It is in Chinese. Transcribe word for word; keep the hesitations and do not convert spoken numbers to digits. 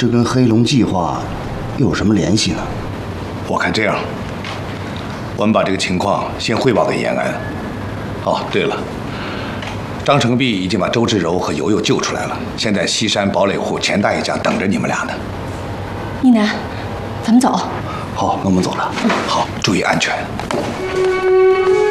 这跟黑龙计划又有什么联系呢？ 我看这样，我们把这个情况先汇报给延安。哦，对了，张成璧已经把周志柔和尤尤救出来了，现在西山堡垒户钱大爷家等着你们俩呢。 一楠，咱们走。 好，那我们走了。 好，注意安全。